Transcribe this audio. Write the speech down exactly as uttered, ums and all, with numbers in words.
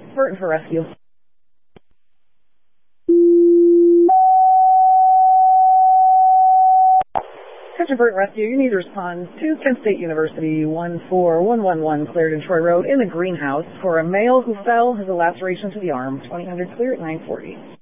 Burton for rescue. Attention Burton Rescue, you need to respond to Kent State University one four one one one Clarendon Troy Road in the greenhouse for a male who fell, has a laceration to the arm. twenty hundred clear at nine forty.